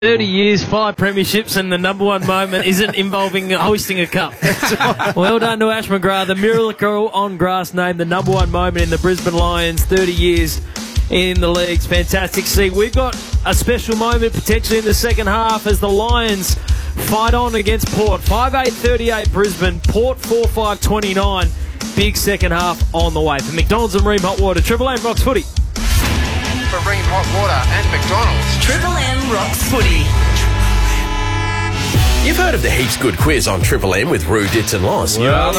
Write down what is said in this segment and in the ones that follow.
30 years, 5 premierships, and the number one moment isn't involving hosting a cup. Well done to Ash McGrath, the miracle on grass named the number one moment in the Brisbane Lions, 30 years in the leagues. Fantastic. See, we've got a special moment potentially in the second half as the Lions fight on against Port. 5-8-38 Brisbane, Port 4-5-29. Big second half on the way. For McDonald's and Ream Hot Water, Triple M Rocks Footy. For Ream Hot Water and McDonald's. Triple M Rocks Footy. You've heard of the Heaps Good Quiz on Triple M with Roo, Dits and Loss.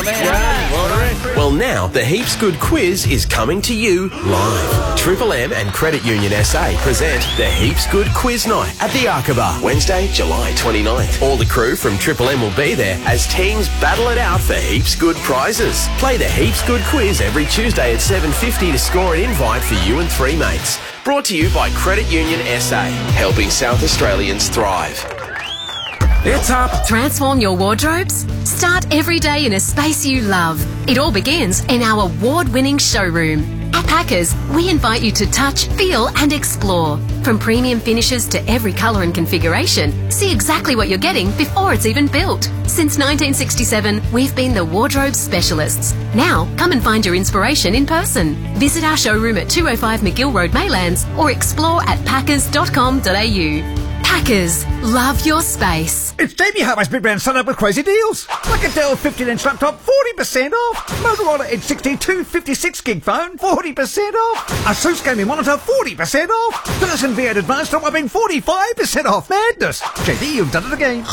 Well, now the Heaps Good Quiz is coming to you live. Triple M and Credit Union SA present the Heaps Good Quiz Night at the Arkaba, Wednesday, July 29th. All the crew from Triple M will be there as teams battle it out for heaps good prizes. Play the Heaps Good Quiz every Tuesday at 7:50 to score an invite for you and 3 mates. Brought to you by Credit Union SA, helping South Australians thrive. It's up. Transform your wardrobes? Start every day in a space you love. It all begins in our award-winning showroom. At Packers, we invite you to touch, feel and explore. From premium finishes to every colour and configuration, see exactly what you're getting before it's even built. Since 1967, we've been the wardrobe specialists. Now, come and find your inspiration in person. Visit our showroom at 205 McGill Road, Maylands, or explore at packers.com.au. Packers, love your space. It's Jamie Hartman's Big Brand Sun Up with crazy deals. Like a Dell 15-inch laptop, 40% off. Motorola Edge 62 56-gig phone, 40% off. Asus gaming monitor, 40% off. Dyson V8 Advanced top whopping 45% off. Madness. JD, you've done it again.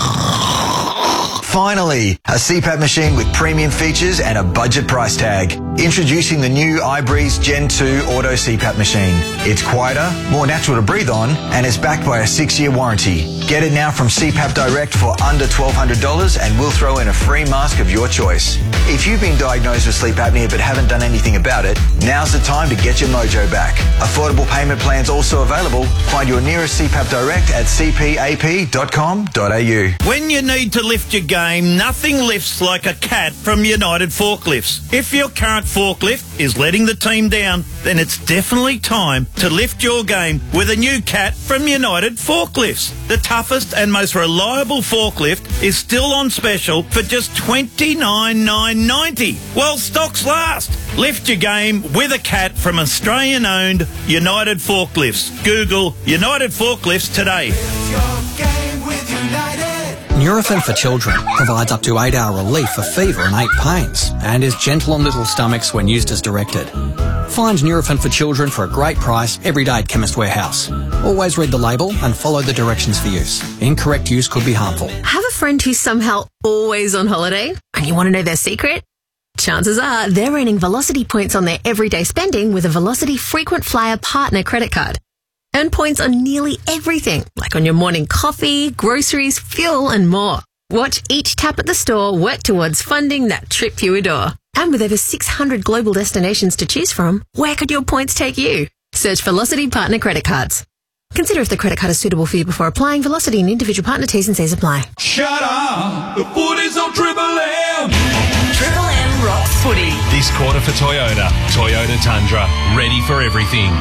Finally, a CPAP machine with premium features and a budget price tag. Introducing the new iBreeze Gen 2 Auto CPAP machine. It's quieter, more natural to breathe on, and is backed by a 6-year warranty. Get it now from CPAP Direct for under $1,200 and we'll throw in a free mask of your choice. If you've been diagnosed with sleep apnea but haven't done anything about it, now's the time to get your mojo back. Affordable payment plans also available. Find your nearest CPAP Direct at cpap.com.au. When you need to lift your game, nothing lifts like a cat from United Forklifts. If your current forklift is letting the team down, then it's definitely time to lift your game with a new cat from United Forklifts. The toughest and most reliable forklift is still on special for just $29,990 while stocks last. Lift your game with a cat from Australian-owned United Forklifts. Google United Forklifts today. Nurofen for Children provides up to 8-hour relief for fever and ache pains and is gentle on little stomachs when used as directed. Find Nurofen for Children for a great price every day at Chemist Warehouse. Always read the label and follow the directions for use. Incorrect use could be harmful. Have a friend who's somehow always on holiday and you want to know their secret? Chances are they're earning Velocity points on their everyday spending with a Velocity Frequent Flyer Partner credit card. Earn points on nearly everything, like on your morning coffee, groceries, fuel and more. Watch each tap at the store work towards funding that trip you adore. And with over 600 global destinations to choose from, where could your points take you? Search Velocity Partner Credit Cards. Consider if the credit card is suitable for you before applying. Velocity and individual partner T's and C's apply. Shut up! The footy's on Triple M! Triple M Rocks Footy. This quarter for Toyota. Toyota Tundra. Ready for everything.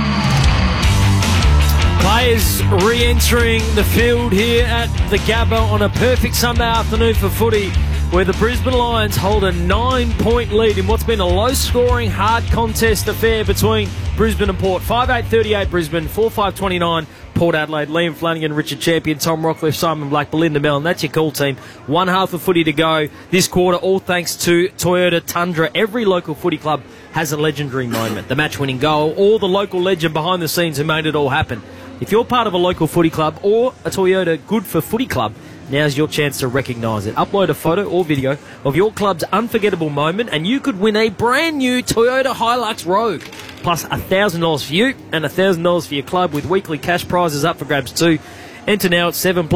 Players re-entering the field here at the Gabba on a perfect Sunday afternoon for footy, where the Brisbane Lions hold a 9-point lead in what's been a low-scoring, hard contest affair between Brisbane and Port. 5-8-38 Brisbane, 4-5-29 Port Adelaide. Liam Flanagan, Richard Champion, Tom Rockcliffe, Simon Black, Belinda Mellon. That's your call team. One half of footy to go this quarter, all thanks to Toyota Tundra. Every local footy club has a legendary moment. The match-winning goal, or the local legend behind the scenes who made it all happen. If you're part of a local footy club or a Toyota Good for Footy club, now's your chance to recognise it. Upload a photo or video of your club's unforgettable moment and you could win a brand new Toyota Hilux Rogue. Plus $1,000 for you and $1,000 for your club with weekly cash prizes up for grabs too. Enter now at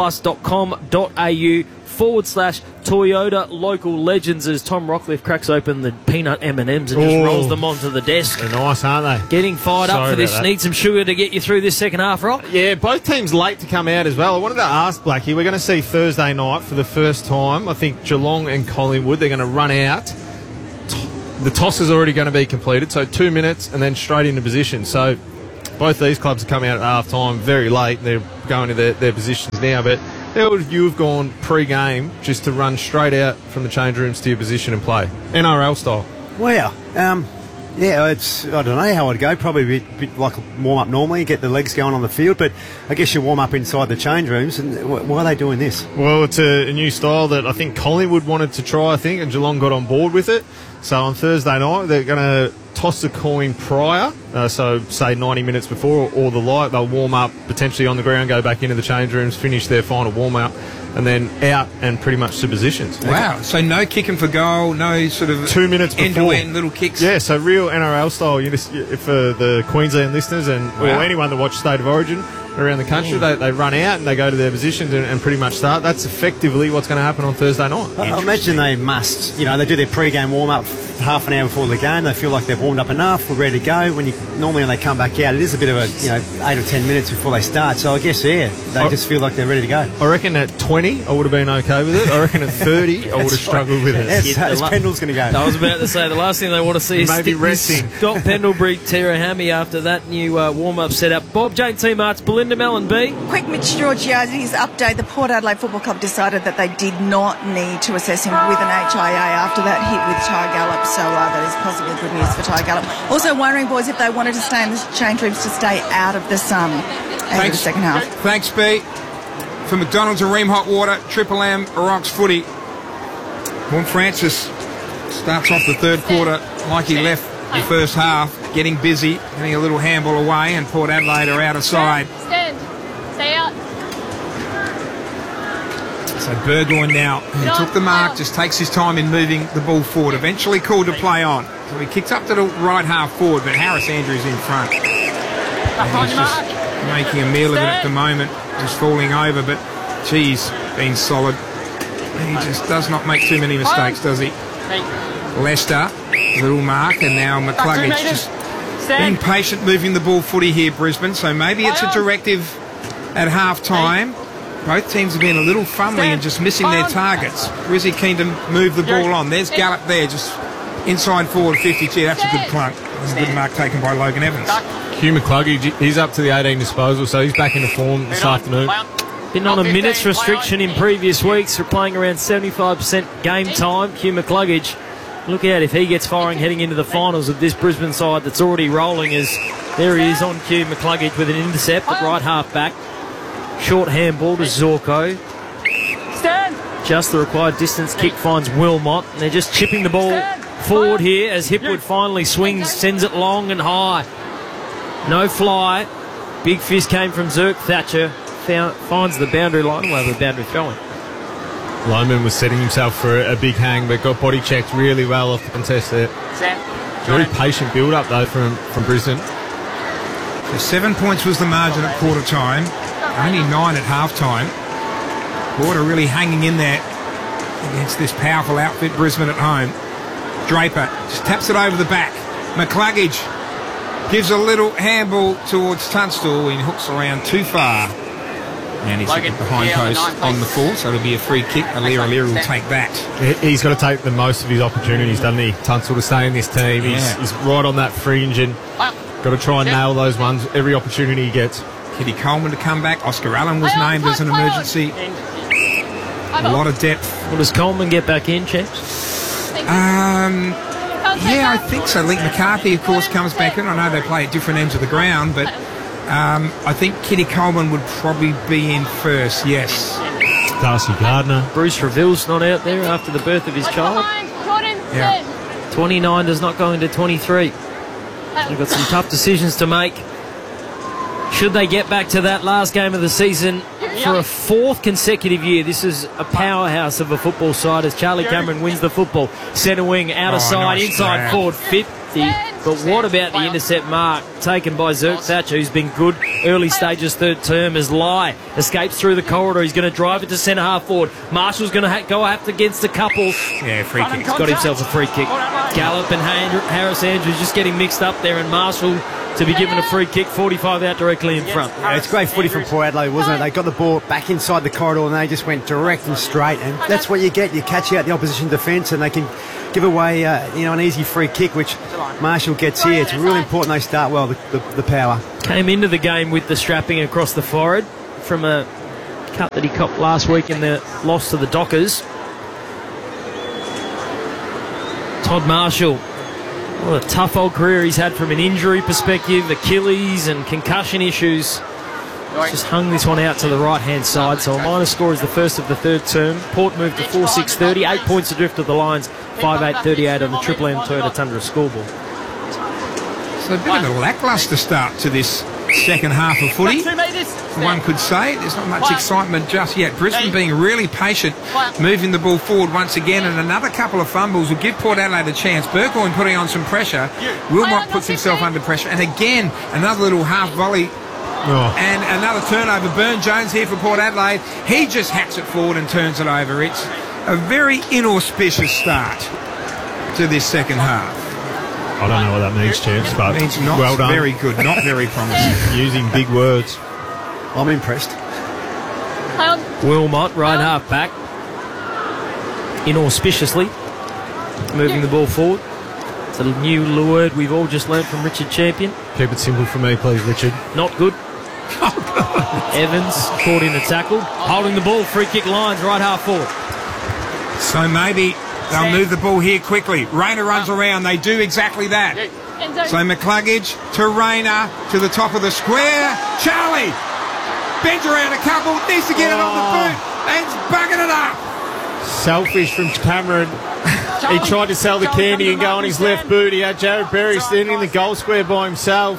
7plus.com.au/Toyota Local Legends as Tom Rockcliffe cracks open the peanut M&Ms and just rolls them onto the desk. They're nice, aren't they? Getting fired up for this. Need some sugar to get you through this second half, Rock? Yeah, both teams late to come out as well. I wanted to ask, Blackie, we're going to see Thursday night for the first time. I think Geelong and Collingwood, they're going to run out. The toss is already going to be completed, so 2 minutes and then straight into position. So both these clubs are coming out at half-time very late. They're going to their positions now, but how would you have gone pre-game just to run straight out from the change rooms to your position and play? NRL style. Well, yeah, I don't know how I'd go. Probably a bit like warm up normally, get the legs going on the field, but I guess you warm up inside the change rooms. And why are they doing this? Well, it's a new style that I think Collingwood wanted to try, and Geelong got on board with it. So on Thursday night, they're going to toss a coin prior, so say 90 minutes before or the light. They'll warm up potentially on the ground, go back into the change rooms, finish their final warm up, and then out and pretty much to positions. Wow, so no kicking for goal, no sort of 2 minutes before. end-to-end little kicks. Yeah, so real NRL style. For the Queensland listeners and anyone that watch State of Origin around the country, they run out and they go to their positions and pretty much start. That's effectively what's going to happen on Thursday night. I imagine they must, they do their pre-game warm-up half an hour before the game. They feel like they've warmed up enough, we're ready to go. Normally when they come back out, it is a bit of a 8 or 10 minutes before they start. So I guess they just feel like they're ready to go. I reckon at 20 I would have been okay with it. I reckon at 30 I would have struggled with it. As Pendle's going to go. I was about to say the last thing they want to see is maybe resting Scott Pendlebury tear a hammy after that new warm-up setup. Bob, Jane T. Marts, Belinda Mellon B. Quick, Mitch Georgiades update. The Port Adelaide Football Club decided that they did not need to assess him with an HIA after that hit with Ty Gallop, so that is possibly good news for Ty Gallop. Also wondering, boys, if they wanted to stay in the change rooms to stay out of the sun over the second half. Thanks, B. For McDonald's and Ream Hot Water, Triple M, Rocks Footy. Vaughan Francis starts off the third quarter like he left the first half, getting busy, getting a little handball away, and Port Adelaide are out of side. Stand. Stay out. So Burgoyne now, who took the mark, just takes his time in moving the ball forward. Eventually called to play on. So he kicks up to the right half forward, but Harris Andrews in front. And he's just making a meal of it at the moment, just falling over, but geez, being solid. He just does not make too many mistakes, does he? Lester, little mark, and now McCluggage just being patient, moving the ball footy here, Brisbane. So maybe it's a directive at half-time. Both teams have been a little fumbly and just missing their targets. Rizzy keen to move the ball on. There's Gallop there, just inside forward 50. Gee, that's a good clunk. That's a good mark taken by Logan Evans. Hugh McCluggage, he's up to the 18 disposal, so he's back into form this afternoon. Been on a minutes restriction in previous weeks. We're playing around 75% game time. Hugh McCluggage, look out if he gets firing heading into the finals of this Brisbane side that's already rolling. As there he is on cue, McCluggage with an intercept at right half back. Short handball to Zorko. Just the required distance. Kick finds Wilmot. And they're just chipping the ball forward here as Hipwood finally swings, sends it long and high. No fly. Big fist came from Zerk Thatcher. Finds the boundary line. We'll have a boundary throwing. Loman was setting himself for a big hang, but got body checked really well off the contest there. Very patient build-up, though, from Brisbane. So 7 points was the margin at quarter time. Only 9 at half-time. Porter really hanging in there against this powerful outfit, Brisbane at home. Draper just taps it over the back. McCluggage gives a little handball towards Tunstall and hooks around too far. And he's hit the behind post on the full, so it'll be a free kick. Alira will take that. He's got to take the most of his opportunities, doesn't he, Tunstall, to stay in this team. He's right on that fringe and got to try and nail those ones every opportunity he gets. Kitty Coleman to come back. Oscar Allen was named as an emergency. A lot of depth. Well, does Coleman get back in, Chaps? Yeah, I think so. Link McCarthy, of course, comes back in. I know they play at different ends of the ground, but I think Kitty Coleman would probably be in first, yes. Darcy Gardner. Bruce Reville's not out there after the birth of his child. Yeah. 29 does not go into 23. They've got some tough decisions to make. Should they get back to that last game of the season for a fourth consecutive year? This is a powerhouse of a football side as Charlie Cameron wins the football. Centre wing, out of side, nice inside grab. forward, 50. But what about the intercept mark taken by Zerk Thatcher, who's been good early stages third term, as Lai escapes through the corridor. He's going to drive it to centre half forward. Marshall's going to go up against a couple. Yeah, free kick. He's got himself a free kick. Gallop and Harris Andrews just getting mixed up there, and Marshall to be given a free kick, 45 out directly in front. Yeah, it's great footy from Port Adelaide, wasn't it? They got the ball back inside the corridor and they just went direct and straight, and that's what you get. You catch out the opposition defence and they can give away an easy free kick, which Marshall gets here. It's really important they start well, the power. Came into the game with the strapping across the forehead from a cut that he copped last week in the loss to the Dockers. Todd Marshall, what a tough old career he's had from an injury perspective, Achilles and concussion issues. Just hung this one out to the right-hand side, so a minor score is the first of the third term. Port moved to 4-6-30, 8 points adrift of the Lions, 5-8-38 on the Triple M Toyota Tundra scoreboard. So a bit of a lacklustre start to this second half of footy. One could say there's not much excitement just yet. Brisbane being really patient, moving the ball forward once again, and another couple of fumbles will give Port Adelaide a chance. Burgoyne putting on some pressure. Wilmot puts himself under pressure, and again another little half volley. And another turnover. Burne-Jones here for Port Adelaide. He just hacks it forward and turns it over. It's a very inauspicious start to this second half. I don't know what that means, Champs, but it means not well done. Very good, not very promising. Using big words. I'm impressed. Wilmot, right half back, inauspiciously moving the ball forward. It's a new word we've all just learnt from Richard Champion. Keep it simple for me, please, Richard. Not good. Evans caught in the tackle, holding the ball, free kick Lions, right half forward. So maybe they'll move the ball here quickly. Rayner runs around, they do exactly that. So McCluggage to Rayner, to the top of the square. Charlie bends around a couple, needs to get it on the boot, and he's bugging it up. Selfish from Cameron. He tried to sell the candy and go on his left boot. He had Jared Berry standing in the goal square by himself.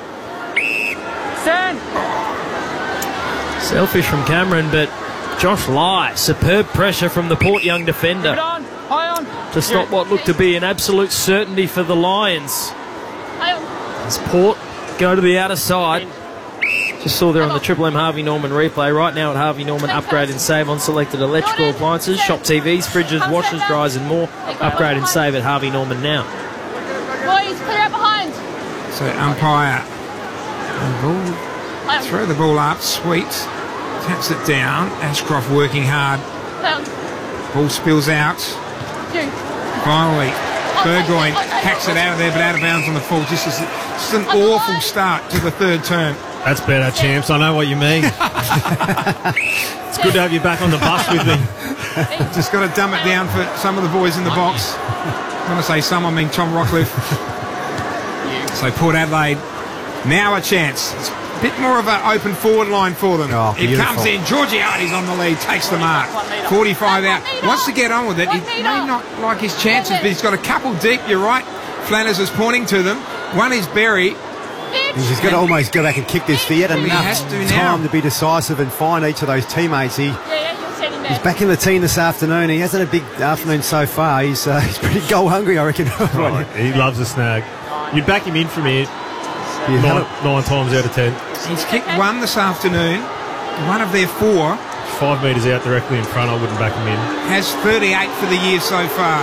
Selfish from Cameron, but Josh Lai, superb pressure from the Port young defender to stop what looked to be an absolute certainty for the Lions. As Port go to the outer side. Just saw there on the Triple M Harvey Norman replay. Right now at Harvey Norman, upgrade and save on selected electrical appliances, shop TVs, fridges, washers, dryers and more. Upgrade and save at Harvey Norman now. Boys, clear out behind. So umpire throw the ball up, Sweet taps it down. Ashcroft working hard. Ball spills out. Finally, Burgoyne hacks it out of there, but out of bounds on the full. This is an awful start to the third term. That's better, Champs. I know what you mean. It's good to have you back on the bus with me. Just got to dumb it down for some of the boys in the box. When I say some, I mean Tom Rockcliffe. So Port Adelaide, now a chance. It's a bit more of an open forward line for them. It comes in. Georgiades on the lead, takes the mark. 45 out. Wants to get on with it. He may not like his chances, but he's got a couple deep. You're right. Flanners is pointing to them. One is Berry. He's got to almost go back and kick this for yet enough time to be decisive and find each of those teammates. He's back in the team this afternoon. He hasn't had a big afternoon so far. He's pretty goal hungry, I reckon. He loves a snag. You'd back him in for me 9 times out of 10. He's kicked one this afternoon. One of their 4. 5 metres out directly in front, I wouldn't back him in. Has 38 for the year so far.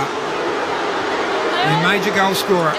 A major goal scorer.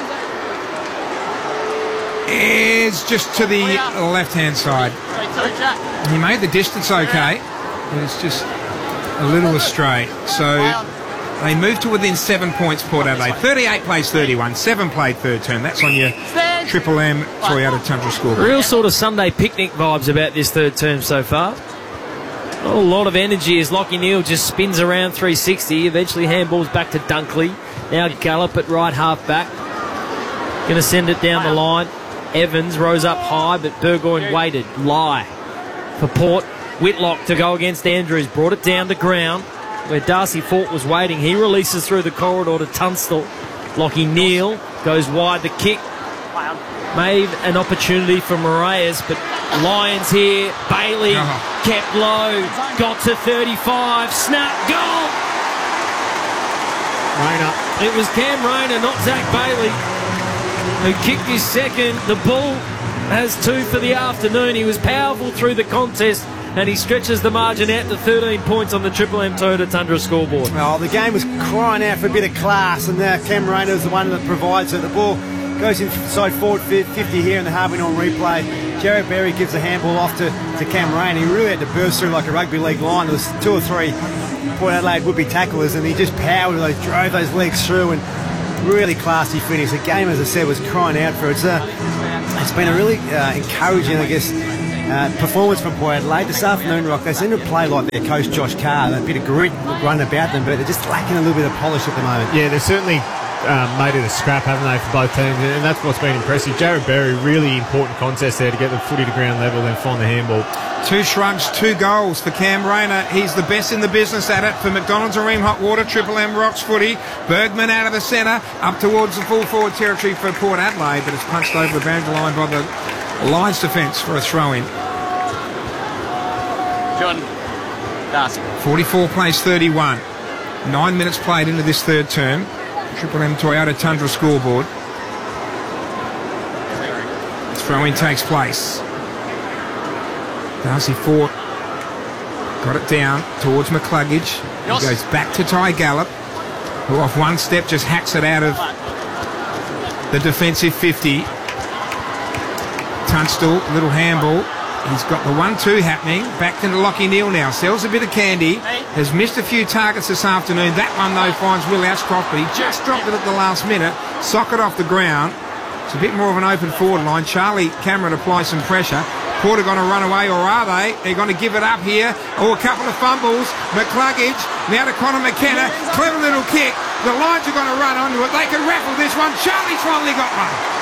Is just to the left-hand side. He made the distance okay, but it's just a little astray. So they move to within 7 points, Port Adelaide. 38 plays 31, 7 played third term. That's on your Triple M Toyota Tundra scoreboard. Real sort of Sunday picnic vibes about this third term so far. Not a lot of energy as Lachie Neale just spins around 360. Eventually handballs back to Dunkley. Now Gallup at right half back. Going to send it down the line. Evans rose up high, but Burgoyne waited. Lie for Port. Whitlock to go against Andrews. Brought it down to ground where Darcy Fort was waiting. He releases through the corridor to Tunstall. Lachie Neale goes wide. The kick made an opportunity for Moraes, but Lions here. Bailey kept low. Got to 35. Snap. Goal! Rayner. It was Cam Rayner, not Zach Bailey, who kicked his second. The Bull has 2 for the afternoon. He was powerful through the contest, and he stretches the margin out to 13 points on the Triple M Toyota Tundra scoreboard. Oh, the game was crying out for a bit of class, and now Cam Rayner is the one that provides it. The ball goes inside forward 50 here in the Harvey Norman replay. Jared Berry gives a handball off to Cam Rayner. He really had to burst through like a rugby league line. There was 2 or 3 Port Adelaide would-be tacklers, and he just powered those, drove those legs through, and really classy finish. The game, as I said, was crying out for it. It's been a really encouraging, I guess, performance from Port Adelaide. This afternoon, Rock, they seem to play like their coach Josh Carr, a bit of grit run about them, but they're just lacking a little bit of polish at the moment. Yeah, they're certainly made it a scrap, haven't they, for both teams, and that's what's been impressive. Jared Berry, really important contest there to get the footy to ground level, then find the handball. 2 shrugs, 2 goals for Cam Rayner. He's the best in the business at it for McDonald's and Ream Hot Water. Triple M Rocks footy. Bergman out of the centre, up towards the full forward territory for Port Adelaide, but it's punched over the boundary line by the Lions defence for a throw-in. John Darcy. 44 plays 31. 9 minutes played into this third term. Triple M Toyota Tundra scoreboard. Throw-in takes place. Darcy Fort got it down towards McCluggage. He goes back to Ty Gallup, who off one step just hacks it out of the defensive 50. Tunstall, little handball. He's got the 1-2 happening. Back into Lockie Neal now. Sells a bit of candy. Has missed a few targets this afternoon. That one, though, finds Will Ashcroft, but he just dropped it at the last minute. Socket off the ground. It's a bit more of an open forward line. Charlie Cameron applies some pressure. Port are going to run away, or are they? They're going to give it up here. Oh, a couple of fumbles. McCluggage. Now to Connor McKenna. Clever little kick. The Lions are going to run onto it. They can raffle this one. Charlie's finally got one.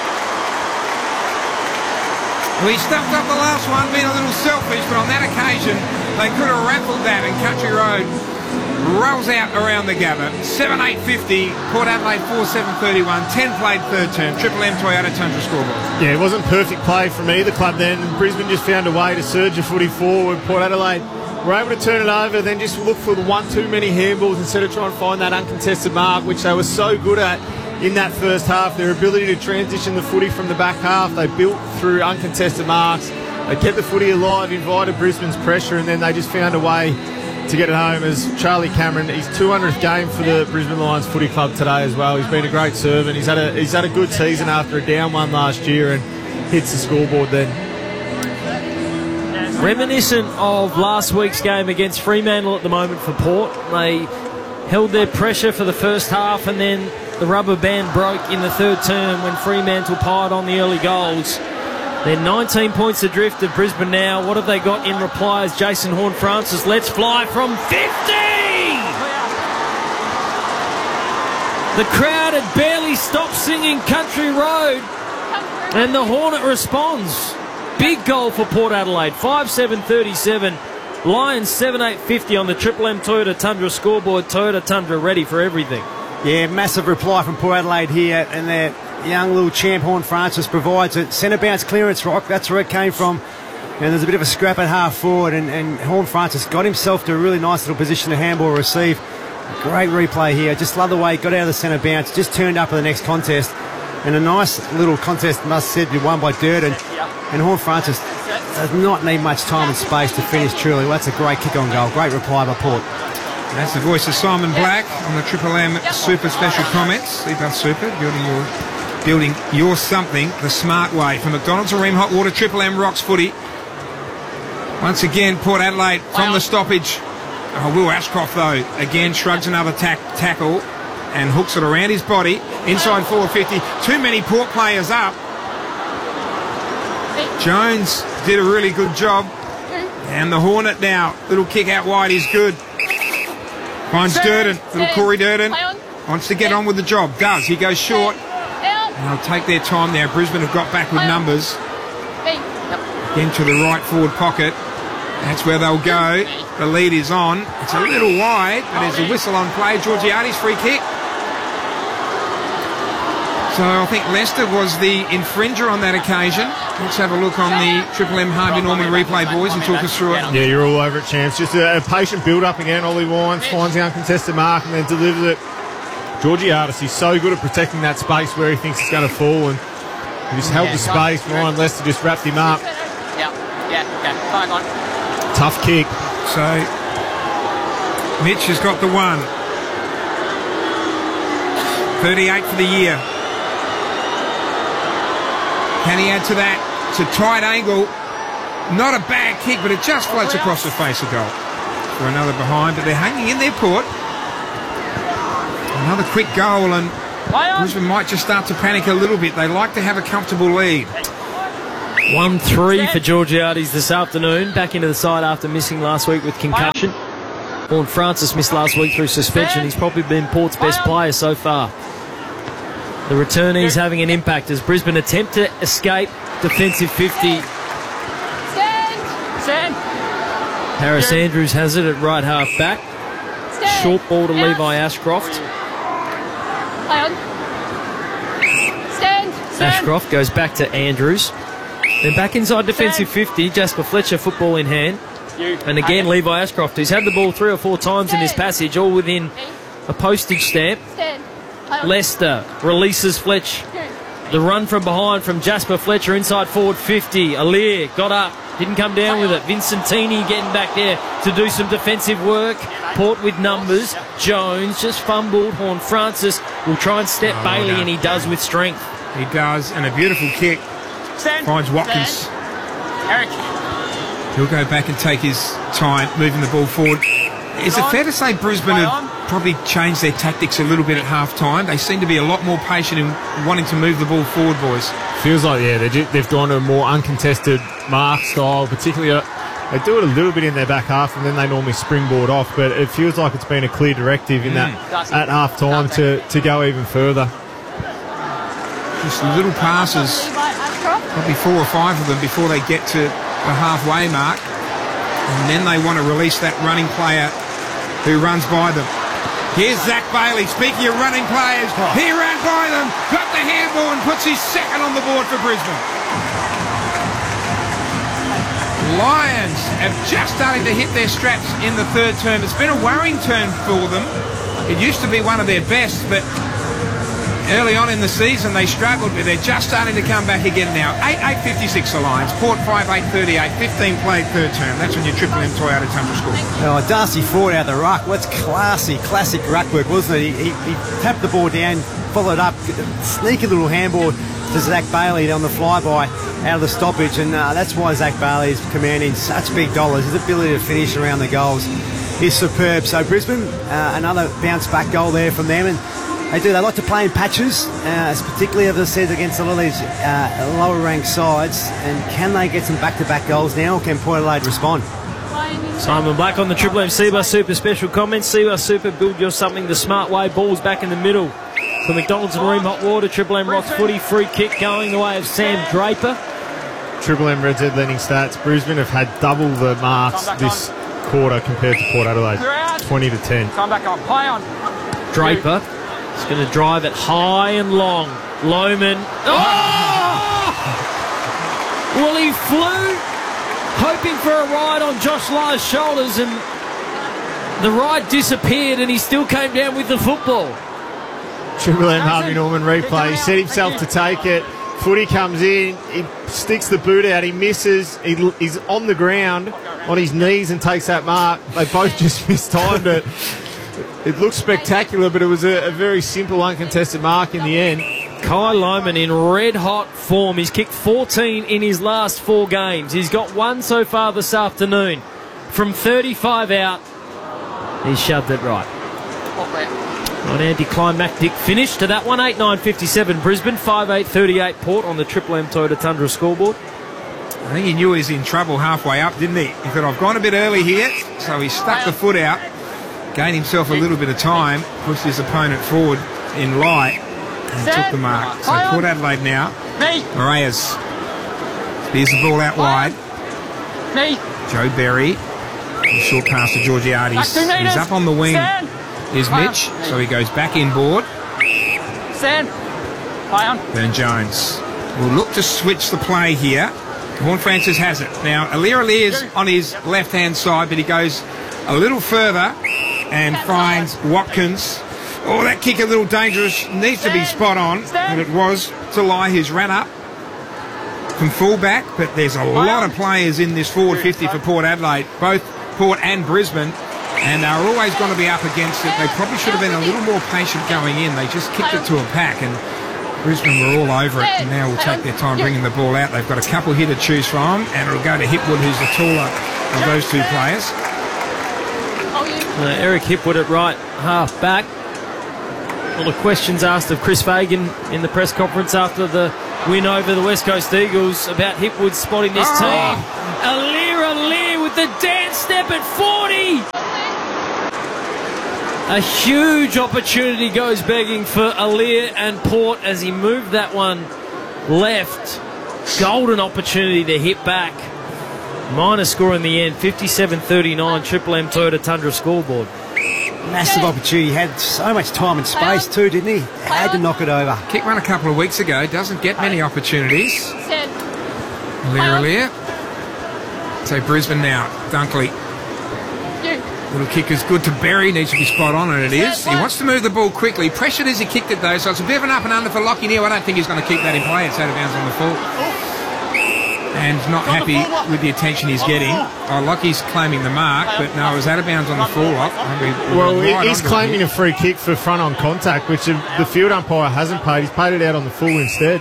We stuffed up the last one, being a little selfish, but on that occasion, they could have raffled that, and Country Road rolls out around the Gabba. 7-8-50, Port Adelaide 4-7-31, 10 played third term, Triple M Toyota Tundra scoreboard. Yeah, it wasn't perfect play from either club then. Brisbane just found a way to surge the footy forward. Port Adelaide were able to turn it over, then just look for the one too many handballs instead of trying to find that uncontested mark, which they were so good at in that first half. Their ability to transition the footy from the back half, they built through uncontested marks. They kept the footy alive, invited Brisbane's pressure, and then they just found a way to get it home. As Charlie Cameron, his 200th game for the Brisbane Lions Footy Club today as well. He's been a great servant. He's had a good season after a down one last year, and hits the scoreboard then. Reminiscent of last week's game against Fremantle at the moment for Port. They held their pressure for the first half, and then the rubber band broke in the third term when Fremantle piled on the early goals. They're 19 points adrift of Brisbane now. What have they got in reply as Jason Horne-Francis lets fly from 50? The crowd had barely stopped singing Country Road, and the Hornet responds. Big goal for Port Adelaide, 5-7-37. Lions 7-8-50 on the Triple M Toyota Tundra scoreboard. Toyota Tundra ready for everything. Yeah, massive reply from Port Adelaide here, and their young little champ Horne-Francis provides it. Centre bounce clearance, Rock, that's where it came from. And there's a bit of a scrap at half forward, and Horne-Francis got himself to a really nice little position to handball receive. Great replay here. Just love the way he got out of the centre bounce, just turned up in the next contest. And a nice little contest, must said, won by Durden. And Horne-Francis does not need much time and space to finish truly. Well, that's a great kick on goal. Great reply by Port. That's the voice of Simon Black on the Triple M Super Special Comments. Seabus Super, building your something the smart way. From McDonald's and Ream Hot Water, Triple M Rocks footy. Once again, Port Adelaide from the stoppage. Oh, Will Ashcroft, though, again shrugs another tackle and hooks it around his body. Inside 450. Too many Port players up. Jones did a really good job. And the Hornet now. Little kick out wide is good. Finds Durden. Little Corey Durden. Wants to get on with the job. Does. He goes short. And they'll take their time now. Brisbane have got back with numbers. Into the right forward pocket. That's where they'll go. The lead is on. It's a little wide, but there's a whistle on play. Georgiades free kick. So I think Leicester was the infringer on that occasion. Let's have a look on the Triple M Harvey Norman replay, boys, and talk us through it. Yeah, you're all over it, champs. Just a patient build-up again. Ollie Wines finds the uncontested mark and then delivers it. Georgiades, he's so good at protecting that space where he thinks it's going to fall, and he just held the space. Ryan Leicester just wrapped him up. Okay, fine on. Tough kick. So Mitch has got the one. 38 for the year. Can he add to that? It's a tight angle. Not a bad kick, but it just floats across the face of goal. For another behind, but they're hanging in their Port. Another quick goal, and Brisbane might just start to panic a little bit. They like to have a comfortable lead. 1-3 for Georgiades this afternoon. Back into the side after missing last week with concussion. Vaughan Francis missed last week through suspension. He's probably been Port's best player so far. The returnee's having an impact as Brisbane attempt to escape defensive 50. Stand. Harris Andrews has it at right half back. Short ball to Levi Ashcroft. Play on. Stand. Ashcroft goes back to Andrews. Then back inside defensive 50. Jasper Fletcher, football in hand. And again, Levi Ashcroft, who's had the ball 3 or 4 times in this passage, all within a postage stamp. Leicester releases Fletch. The run from behind from Jasper Fletcher inside forward 50. Aliir got up, didn't come down with it. Vincentini getting back there to do some defensive work. Port with numbers. Jones just fumbled. Vaughan Francis will try and step Bailey, and he does with strength. He does, and a beautiful kick. Finds Watkins. Eric. He'll go back and take his time moving the ball forward. Is it fair to say Brisbane have probably changed their tactics a little bit at half-time? They seem to be a lot more patient in wanting to move the ball forward, boys. Feels like, yeah, they've gone to a more uncontested mark style, particularly they do it a little bit in their back half and then they normally springboard off, but it feels like it's been a clear directive in that at half-time to go even further. Just little passes, probably 4 or 5 of them before they get to the halfway mark, and then they want to release that running player who runs by them. Here's Zach Bailey. Speaking of running players, he ran by them, got the handball and puts his second on the board for Brisbane. Lions have just started to hit their straps in the third term. It's been a worrying term for them. It used to be one of their best, but early on in the season they struggled, but they're just starting to come back again now. 8-8-56 the Lions. Port 5-8-38. 15 played third term. That's when your Triple M Toyota Tundra score. Oh, Darcy Ford out of the ruck. What's classic ruck work, wasn't it? He tapped the ball down, followed up, sneaky little handball to Zach Bailey on the flyby out of the stoppage, and that's why Zach Bailey is commanding such big dollars. His ability to finish around the goals is superb. So Brisbane, another bounce back goal there from them, and they like to play in patches, particularly, as I said, against a lot of these lower ranked sides. And can they get some back-to-back goals now, or can Port Adelaide respond? Simon Black on the Triple M Seabus Super special comments. Seabus Super, build your something the smart way. Ball's back in the middle for McDonald's and Ream Hot Water. Triple M Rocks footy. Free kick going the way of Sam Draper. Triple M Red Z lending stats. Brisbane have had double the marks this quarter compared to Port Adelaide. 20-10. Come back on. Play on. Draper is going to drive it high and long. Lohman. Oh! Well, he flew, hoping for a ride on Josh Lyer's shoulders, and the ride disappeared, and he still came down with the football. Triple M Harvey Norman replay. He set himself to take it. Footy comes in. He sticks the boot out. He misses. He's on the ground on his knees and takes that mark. They both just mistimed it. It looked spectacular, but it was a very simple, uncontested mark in the end. Kai Lohman in red-hot form. He's kicked 14 in his last 4 games. He's got 1 so far this afternoon. From 35 out, he's shoved it right. An anticlimactic finish to that one. 8-9-57 Brisbane, 5-8-38 Port on the Triple M Toyota Tundra scoreboard. I think he knew he was in trouble halfway up, didn't he? He thought, I've gone a bit early here, so he stuck the foot out, gained himself a little bit of time, pushed his opponent forward in light, and took the mark. So Port Adelaide now. Moraes spears the ball out wide. Joe Berry. Short pass to Georgiades. He's up on the wing. Here's Mitch, so he goes back inboard. Burn Jones will look to switch the play here. Vaughan Francis has it. Now, Alir's on his left-hand side, but he goes a little further and finds Watkins. Oh, that kick a little dangerous. Needs to be spot on, but it was Talai who's ran up from fullback, but there's a lot of players in this forward 50 for Port Adelaide, both Port and Brisbane, and they're always going to be up against it. They probably should have been a little more patient going in. They just kicked it to a pack, and Brisbane were all over it, and now will take their time bringing the ball out. They've got a couple here to choose from, and it'll go to Hipwood, who's the taller of those two players. Eric Hipwood at right half back. A lot of questions asked of Chris Fagan in the press conference after the win over the West Coast Eagles. About Hipwood spotting this team. Aliir with the dance step at 40. A huge opportunity goes begging for Aliir and Port as he moved that one left. Golden opportunity to hit back. Minor score in the end, 57-39, Triple M Toyota Tundra scoreboard. Massive opportunity. He had so much time and space too, didn't he? Had to knock it over. Kick one a couple of weeks ago. Doesn't get many opportunities. Aliir. So Brisbane now. Dunkley. Little kick is good to Berry. Needs to be spot on, and it is. He wants to move the ball quickly. Pressured as he kicked it, though, so it's a bit of an up and under for Lockie Neal. I don't think he's going to keep that in play. It's out of bounds on the full. And not happy with the attention he's getting. Lockie's claiming the mark, but no, it was out of bounds on the full lock. Well, he's claiming a free kick for front on contact, which the field umpire hasn't paid. He's paid it out on the full instead.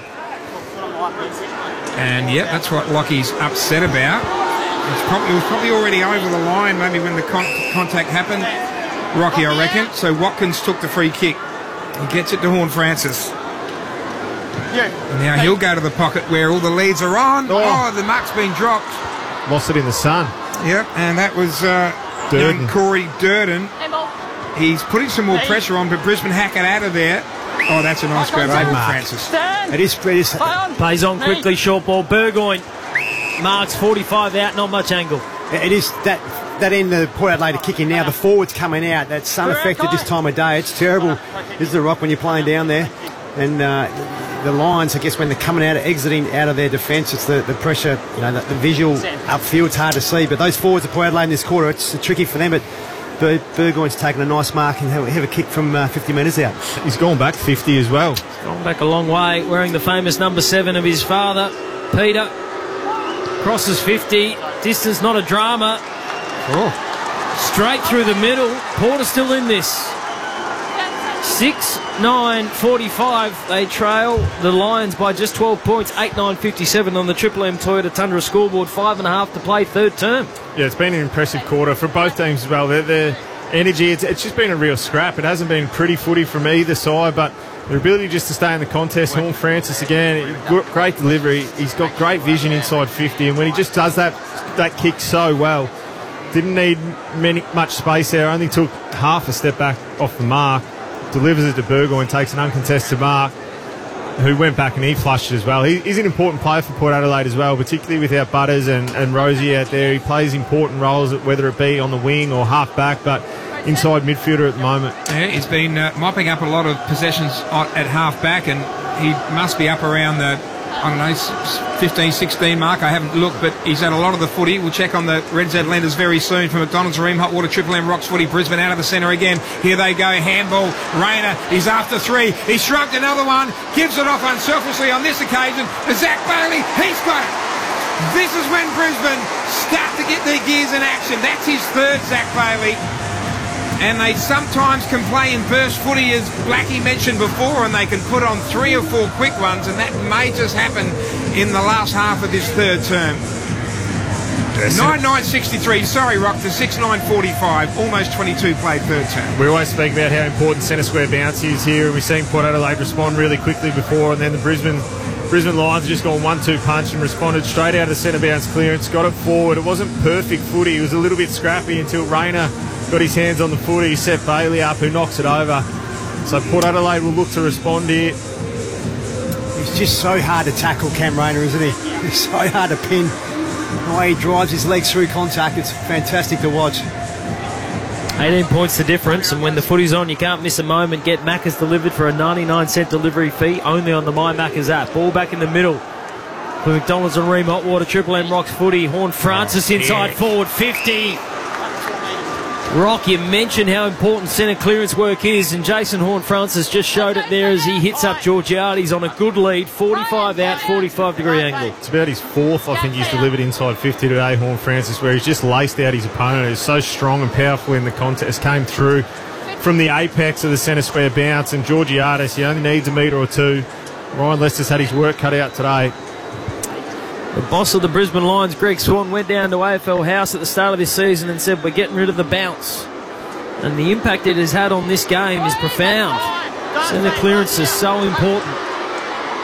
And, yep, that's what Lockie's upset about. It was probably already over the line, maybe when the contact happened, Rocky, I reckon. So Watkins took the free kick. He gets it to Horne-Francis. And now he'll go to the pocket where all the leads are on. Oh, the mark's been dropped. Lost it in the sun. Yep, and that was young Corey Durden. He's putting some more pressure on, but Brisbane hack it out of there. Oh, that's a nice grab by Horne-Francis. It is. Plays on quickly, short ball. Burgoyne marks 45 out, not much angle. It is that end of the Port Adelaide are kicking now. The forwards coming out. That's sun affected this time of day. It's terrible. This is the rock when you're playing down there. And the Lions, I guess, when they're coming out, exiting out of their defence, it's the pressure, the visual upfield, it's hard to see. But those forwards of Port Adelaide in this quarter, it's tricky for them. But Burgoyne's taken a nice mark and have a kick from 50 metres out. He's gone back 50 as well. Gone back a long way, wearing the famous number 7 of his father, Peter. Crosses 50, distance not a drama. Straight through the middle. Porter still in this. 6-9-45. They trail the Lions by just 12 points. 8-9-57 on the Triple M Toyota Tundra scoreboard. 5.5 to play, third term. Yeah, it's been an impressive quarter for both teams as well. Their energy, it's just been a real scrap. It hasn't been pretty footy from either side, but their ability just to stay in the contest. Horne-Francis again, great delivery. He's got great vision inside 50, and when he just does that kick so well, didn't need much space there. Only took half a step back off the mark. Delivers it to Burgoyne, takes an uncontested mark, who went back and he flushed it as well. He's an important player for Port Adelaide as well, particularly without Butters and Rosie out there. He plays important roles, whether it be on the wing or half back, but inside midfielder at the moment. Yeah, he's been mopping up a lot of possessions at half back, and he must be up around the, 15-16 mark. I haven't looked, but he's had a lot of the footy. We'll check on the Red Z lenders very soon. From McDonald's Ream Hot Water Triple M Rocks Footy, Brisbane out of the centre again. Here they go, handball. Rayner, he's after 3. He shrugged another one, gives it off unselfishly on this occasion. Zach Bailey, he's got it. This is when Brisbane start to get their gears in action. That's his third, Zach Bailey. And they sometimes can play in burst footy, as Blackie mentioned before, and they can put on 3 or 4 quick ones, and that may just happen in the last half of this third term. 9-9-63, sorry, Rock, to 6-9-45, almost 22 played third term. We always speak about how important centre square bounce is here, and we've seen Port Adelaide respond really quickly before, and then the Brisbane Lions just gone 1-2 punch and responded straight out of the centre bounce clearance, got it forward. It wasn't perfect footy, it was a little bit scrappy until Rayner got his hands on the footy. He set Bailey up, who knocks it over. So Port Adelaide will look to respond here. He's just so hard to tackle, Cam Rayner, isn't he? He's so hard to pin. The way he drives his legs through contact, it's fantastic to watch. 18 points the difference, and when the footy's on, you can't miss a moment. Get Macca's delivered for a 99-cent delivery fee, only on the My Macca's app. Ball back in the middle for McDonald's and Ream Hot Water Triple M Rocks Footy. Horne-Francis inside forward 50. Rock, you mentioned how important centre clearance work is, and Jason Horne-Francis just showed it there as he hits up Georgiades on a good lead, 45 out, 45-degree angle. It's about his 4th, I think, he's delivered inside 50 today, Horne-Francis, where he's just laced out his opponent. He's so strong and powerful in the contest, came through from the apex of the centre square bounce, and Georgiades, he only needs a metre or 2. Ryan Lester's had his work cut out today. The boss of the Brisbane Lions, Greg Swan, went down to AFL House at the start of this season and said, we're getting rid of the bounce. And the impact it has had on this game is profound. Centre clearance is so important.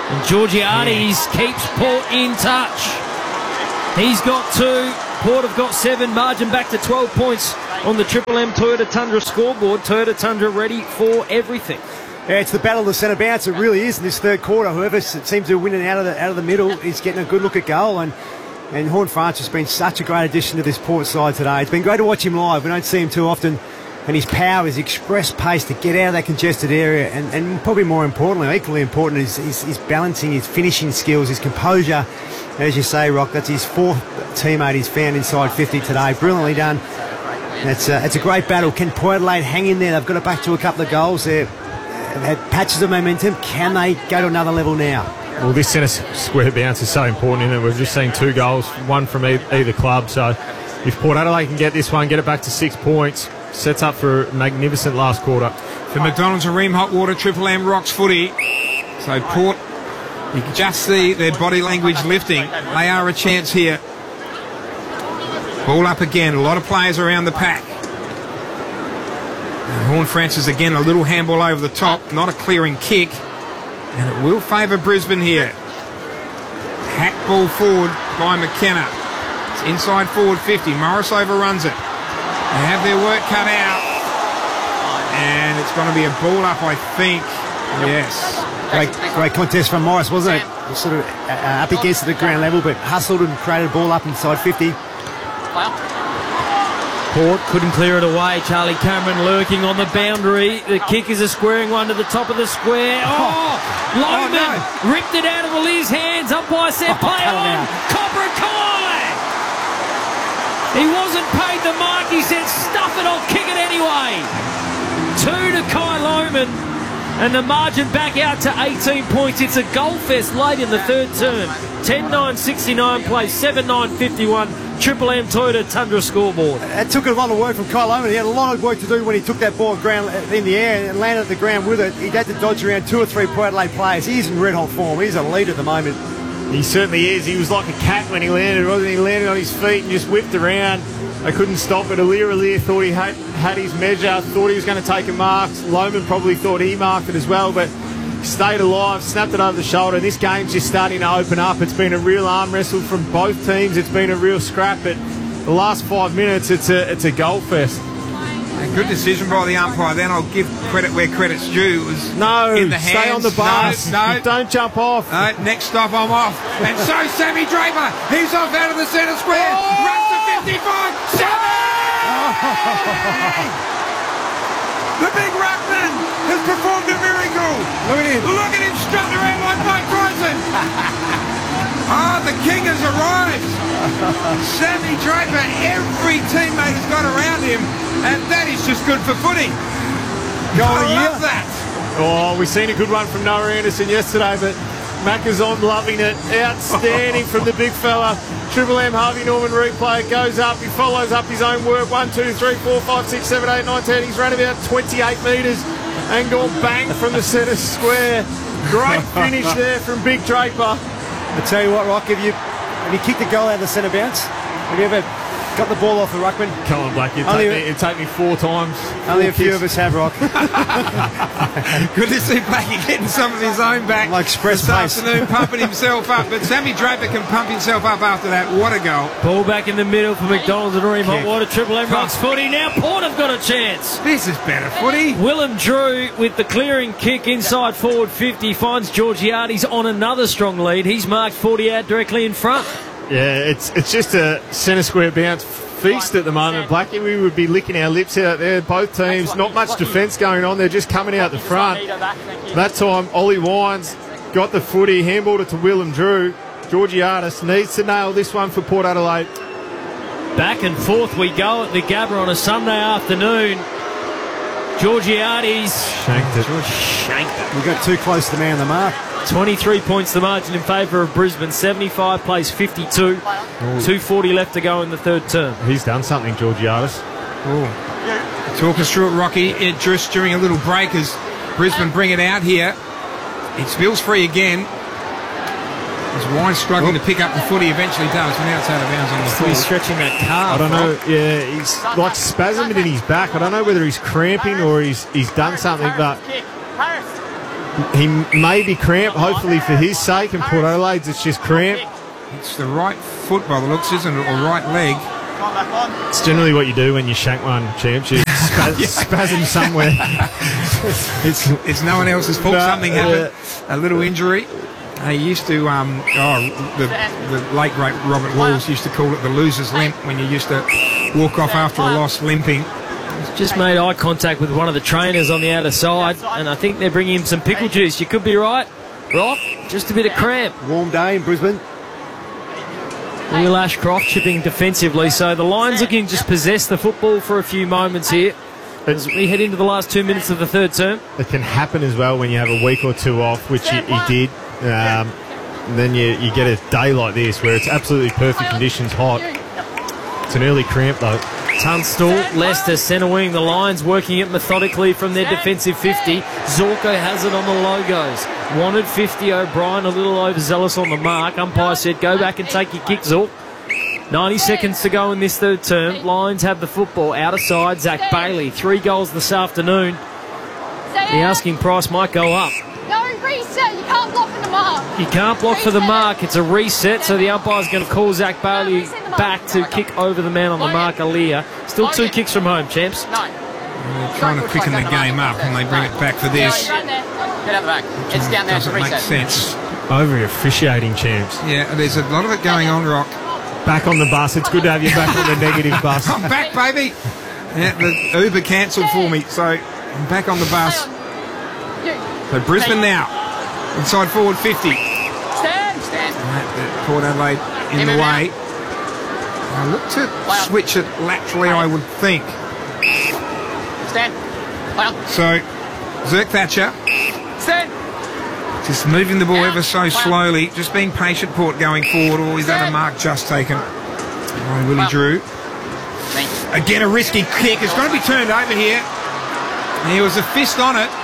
And Georgiades keeps Port in touch. He's got 2. Port have got 7. Margin back to 12 points on the Triple M Toyota Tundra scoreboard. Toyota Tundra ready for everything. Yeah, it's the battle of the centre bounce. It really is in this third quarter. Whoever seems to win it out of the middle is getting a good look at goal. And Horne-Francis has been such a great addition to this Port side today. It's been great to watch him live. We don't see him too often. And his power, his express pace to get out of that congested area, and probably more importantly, equally important, is his balancing, his finishing skills, his composure. As you say, Rock, that's his 4th teammate he's found inside 50 today. Brilliantly done. It's a great battle. Can Port Adelaide hang in there? They've got it back to a couple of goals there. They've had patches of momentum. Can they go to another level now? Well, this centre square bounce is so important, isn't it? We've just seen 2 goals, 1 from either club. So if Port Adelaide can get this one, get it back to 6 points, sets up for a magnificent last quarter. For McDonald's and Ream Hot Water, Triple M Rocks Footy. So Port, you can just see their body language lifting. They are a chance here. Ball up again. A lot of players around the pack. Horne-Francis again, a little handball over the top. Not a clearing kick. And it will favour Brisbane here. Hack ball forward by McKenna. It's inside forward 50. Morris overruns it. They have their work cut out. And it's going to be a ball up, I think. Yes. Great contest from Morris, wasn't it? Sort of up against the ground level, but hustled and created a ball up inside 50. Port couldn't clear it away. Charlie Cameron lurking on the boundary. The kick is a squaring one to the top of the square. Loman ripped it out of Walier's hands. Umpire said play on. Cobra Kai. He wasn't paid the mark. He said stuff it, I'll kick it anyway. 2 to Kai Loman. And the margin back out to 18 points. It's a goal fest late in the third term. 10-9-69 plays 7-9-51. Triple M Toyota Tundra scoreboard. That took a lot of work from Kyle Loman. He had a lot of work to do when he took that ball ground in the air and landed at the ground with it. He had to dodge around 2 or 3 Port Adelaide players. He's in red hot form. He's a lead at the moment. He certainly is. He was like a cat when he landed, wasn't he? He landed on his feet and just whipped around. They couldn't stop it. Aliir thought he had his measure, thought he was going to take a mark. Loman probably thought he marked it as well, but stayed alive, snapped it over the shoulder. This game's just starting to open up. It's been a real arm wrestle from both teams. It's been a real scrap, but the last 5 minutes, it's a goal fest. A good decision by the umpire. Then I'll give credit where credit's due. It was in the hands. Stay on the bus. No. Don't jump off. Next stop, I'm off. And so Sammy Draper, he's off out of the centre square. Runs to 55. Sammy! The big ruckman has performed a miracle. Look at him strutting around like Mike Tyson. The king has arrived. Sammy Draper, every teammate has got around him, and that is just good for footy. I love that. Oh, we've seen a good one from Noah Anderson yesterday, but Macazon loving it. Outstanding from the big fella. Triple M Harvey Norman replay. It goes up. He follows up his own work. 1, 2, 3, 4, 5, 6, 7, 8, 9, 10. He's run about 28 metres and gone bang from the centre square. Great finish there from Big Draper. I tell you what, Rock, have you kicked a goal out of the centre bounce? Have you ever got the ball off the ruckman? Come on, Blackie. It'd take me 4 times. Only a few of us have, Rock. Good to see Blackie getting some of his own back. Like express this afternoon, pumping himself up. But Sammy Draper can pump himself up after that. What a goal. Ball back in the middle for McDonald's and Ream Hot Water. Triple M Rocks Footy. Now Port have got a chance. This is better footy. Willem Drew with the clearing kick inside forward 50 finds Georgiades on another strong lead. He's marked 40 out directly in front. Yeah, it's just a centre square bounce feast at the moment, Blackie. We would be licking our lips out there. Both teams, not much defence going on. They're just coming out the front. That time, Ollie Wines got the footy, handballed it to Willem Drew. Georgiades needs to nail this one for Port Adelaide. Back and forth we go at the Gabba on a Sunday afternoon. Georgiades shanked it. We got too close to the man on the mark. 23 points the margin in favour of Brisbane. 75 plays 52. 2:40 left to go in the third term. He's done something, Georgiades. Talk us through it, Rocky. Just during a little break as Brisbane bring it out here. It spills free again. As Wine struggling to pick up the footy, eventually does, but now it's out of bounds on the floor. He's stretching that calf. I don't know. Yeah, he's like spasming in his back. I don't know whether he's cramping or he's done something, but He may be cramped, hopefully for his sake, and Port Adelaide's it's just cramp. It's the right foot by the looks, isn't it, or right leg? It's generally what you do when you shank one, champs. You spasm somewhere. It's no one else's fault. Something happened. A little injury. He used to, the late great Robert Walls used to call it the loser's limp when you used to walk off after a loss limping. Just made eye contact with one of the trainers on the outer side, and I think they're bringing him some pickle juice. You could be right, Rock. Just a bit of cramp. Warm day in Brisbane. Will Ashcroft chipping defensively, so the Lions looking just possess the football for a few moments here as we head into the last 2 minutes of the third term. It can happen as well when you have a week or two off, which he did. Then you get a day like this where it's absolutely perfect conditions, hot. It's an early cramp though. Tunstall, Leicester, centre wing. The Lions working it methodically from their defensive 50. Zorko has it on the logos. Wanted 50. O'Brien a little overzealous on the mark. Umpire said, go back and take your kick, Zork. 90 seconds to go in this third term. Lions have the football. Outer side, Zach Bailey. 3 goals this afternoon. The asking price might go up. No, reset. You can't block for the mark. You can't block for the mark. It's a reset, so the umpire's going to call Zach Bailey back to kick over the man on the mark, Aaliyah. Still 2 kicks from home, champs. They're trying to quicken the game up and they bring it back for this. Get out the back. It's down there. Doesn't make sense. Over officiating, champs. Yeah, there's a lot of it going on, Rock. Back on the bus. It's good to have you back on the negative bus. I'm back, baby. Yeah, the Uber cancelled for me, so I'm back on the bus. So Brisbane now, inside forward 50. Stand. Port Adelaide in the way. I look to switch it laterally, I would think. Stand. So, Zerk Thatcher. Stand. Just moving the ball ever so slowly. Just being patient, Port going forward. Oh, he's had a mark just taken by Willie Drew. Again, a risky kick. It's going to be turned over here. And he was a fist on it.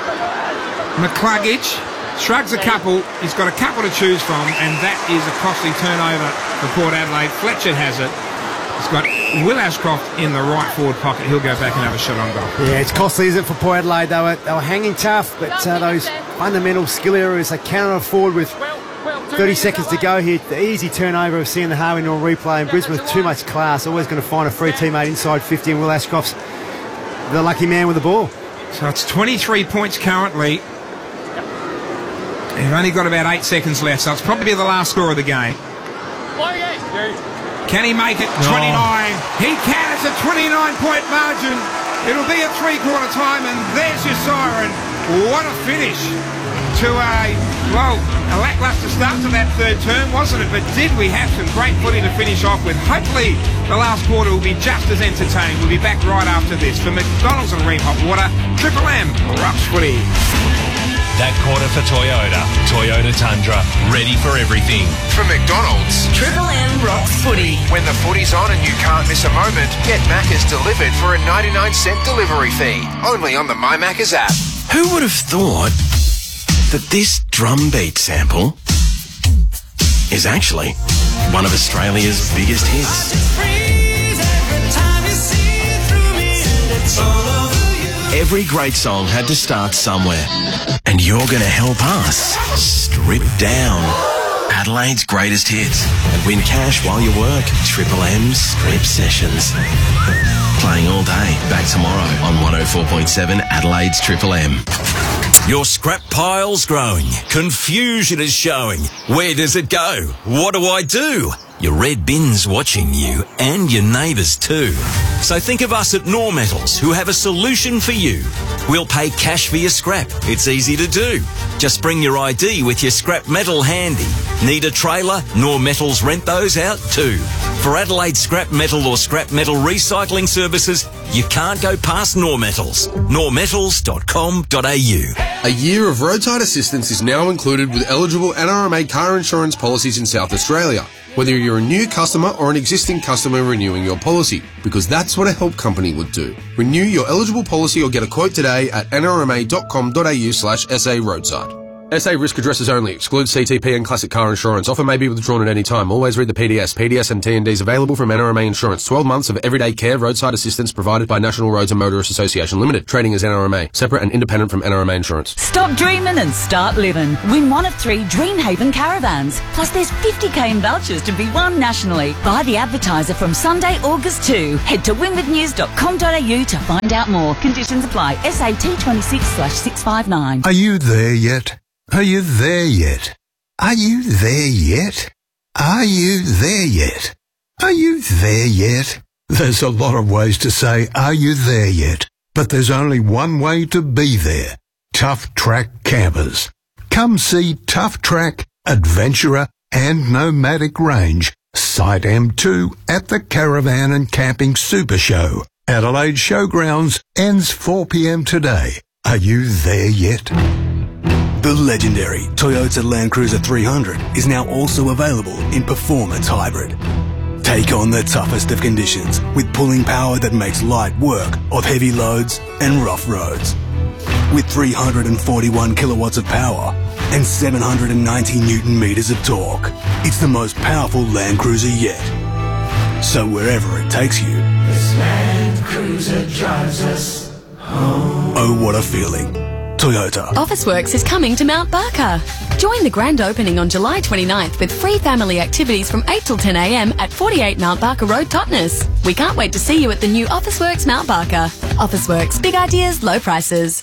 McCluggage shrugs a couple. He's got a couple to choose from, and that is a costly turnover for Port Adelaide. Fletcher has it. He's got Will Ashcroft in the right forward pocket. He'll go back and have a shot on goal. Yeah, it's costly, isn't it, for Port Adelaide? They were hanging tough, but those fundamental skill areas they cannot afford with 30 seconds to go here. The easy turnover of seeing the Harvey Norman replay, and Brisbane with too much class, always going to find a free teammate inside 50, and Will Ashcroft's the lucky man with the ball. So it's 23 points currently. They've only got about 8 seconds left, so it's probably the last score of the game. Can he make it? 29. He can. It's a 29-point margin. It'll be at three-quarter time, and there's your siren. What a finish to a lacklustre start to that third term, wasn't it? But did we have some great footy to finish off with? Hopefully the last quarter will be just as entertaining. We'll be back right after this. For McDonald's and Ream Hot Water, Triple M, Rups Footy. That quarter for Toyota Tundra, ready for everything. From McDonald's, Triple M rocks footy. when the footy's on and you can't miss a moment, get Macca's delivered for a 99-cent delivery fee. Only on the My Macca's app. Who would have thought that this drum beat sample is actually one of Australia's biggest hits? Every great song had to start somewhere, and you're going to help us strip down Adelaide's greatest hits and win cash while you work. Triple M Strip Sessions. Playing all day. Back tomorrow on 104.7 Adelaide's Triple M. Your scrap pile's growing. Confusion is showing. Where does it go? What do I do? Your red bin's watching you, and your neighbours too. So think of us at Nor Metals, who have a solution for you. We'll pay cash for your scrap. It's easy to do. Just bring your ID with your scrap metal handy. Need a trailer? Nor Metals rent those out too. For Adelaide scrap metal or scrap metal recycling services, you can't go past Nor Metals. normetals.com.au. A year of roadside assistance is now included with eligible NRMA car insurance policies in South Australia, whether you're a new customer or an existing customer renewing your policy, because that's what a help company would do. Renew your eligible policy or get a quote today at nrma.com.au/SA roadside. SA risk addresses only. Excludes CTP and classic car insurance. Offer may be withdrawn at any time. Always read the PDS. PDS and TNDs available from NRMA Insurance. 12 months of everyday care, roadside assistance provided by National Roads and Motorists Association Limited. Trading as NRMA. Separate and independent from NRMA Insurance. Stop dreaming and start living. Win one of 3 Dreamhaven caravans. Plus there's 50k in vouchers to be won nationally. Buy the advertiser from Sunday, August 2. Head to winwithnews.com.au to find out more. Conditions apply. SAT 26/659. Are you there yet? Are you there yet? Are you there yet? Are you there yet? Are you there yet? There's a lot of ways to say, are you there yet? But there's only one way to be there. Tough Track Campers. Come see Tough Track, Adventurer and Nomadic Range, Site M2 at the Caravan and Camping Super Show. Adelaide Showgrounds ends 4 p.m. today. Are you there yet? The legendary Toyota Land Cruiser 300 is now also available in Performance Hybrid. Take on the toughest of conditions with pulling power that makes light work of heavy loads and rough roads. With 341 kilowatts of power and 790 Newton meters of torque, it's the most powerful Land Cruiser yet. So wherever it takes you, This Land Cruiser drives us home. oh what a feeling. Toyota. Officeworks is coming to Mount Barker. Join the grand opening on July 29th with free family activities from 8 till 10 a.m. at 48 Mount Barker Road, Totnes. We can't wait to see you at the new Officeworks Mount Barker. Officeworks, big ideas, low prices.